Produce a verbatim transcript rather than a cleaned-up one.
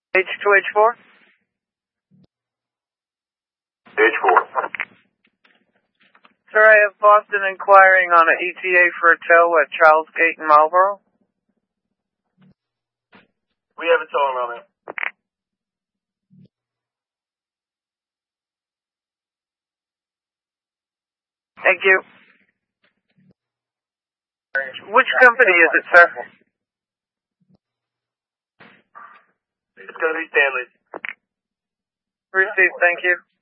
H two H four? H four. Sir, I have Boston inquiring on an E T A for a tow at Charles Gate in Marlboro. We have a tow around there. Thank you. Which company is it, sir? It's going to be Stanley. Received, thank you.